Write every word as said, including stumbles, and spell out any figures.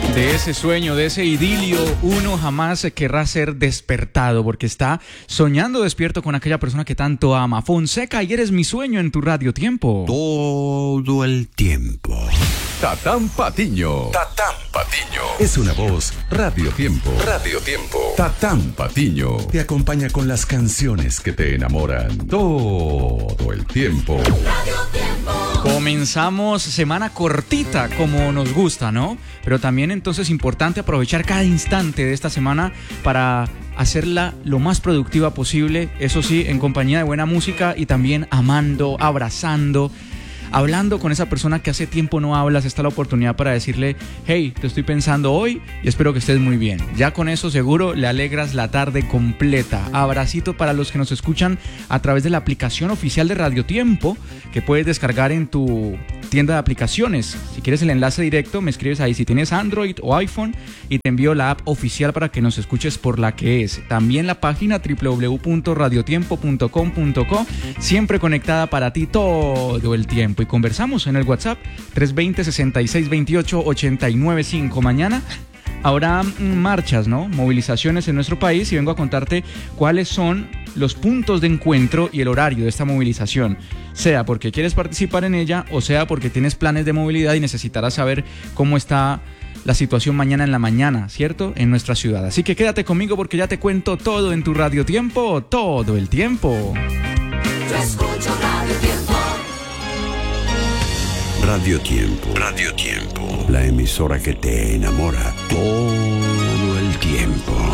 De ese sueño, de ese idilio, uno jamás querrá ser despertado porque está soñando despierto con aquella persona que tanto ama. Fonseca, y eres mi sueño en tu Radio Tiempo. Todo el tiempo. Tatán Patiño. Tatán Patiño. Es una voz Radio Tiempo. Radio Tiempo. Tatán Patiño te acompaña con las canciones que te enamoran todo el tiempo. Radio Tiempo. Comenzamos semana cortita como nos gusta, ¿no? Pero también entonces importante aprovechar cada instante de esta semana para hacerla lo más productiva posible, eso sí, en compañía de buena música y también amando, abrazando, hablando con esa persona que hace tiempo no hablas. Está la oportunidad para decirle: hey, te estoy pensando hoy y espero que estés muy bien. Ya con eso seguro le alegras la tarde completa. Abracito para los que nos escuchan a través de la aplicación oficial de Radio Tiempo, que puedes descargar en tu tienda de aplicaciones. Si quieres el enlace directo, me escribes ahí si tienes Android o iPhone y te envío la app oficial para que nos escuches por la que es. También la página doble u doble u doble u punto radio tiempo punto com punto co, siempre conectada para ti todo el tiempo. Y conversamos en el WhatsApp tres dos cero, seis seis dos ocho, ocho nueve cinco. Mañana habrá marchas, ¿no? Movilizaciones en nuestro país y vengo a contarte cuáles son los puntos de encuentro y el horario de esta movilización, sea porque quieres participar en ella o sea porque tienes planes de movilidad y necesitarás saber cómo está la situación mañana en la mañana, ¿cierto? En nuestra ciudad. Así que quédate conmigo porque ya te cuento todo en tu Radio Tiempo, todo el tiempo. Yo escucho Radio Tiempo. Radio Tiempo. Radio Tiempo. La emisora que te enamora todo el tiempo.